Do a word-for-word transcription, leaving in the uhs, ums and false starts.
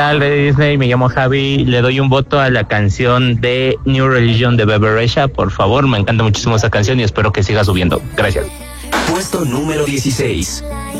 de Disney, me llamo Javi, le doy un voto a la canción de New Religion de Bebe Rexha, por favor, me encanta muchísimo esa canción y espero que siga subiendo. Gracias. Puesto número dieciséis.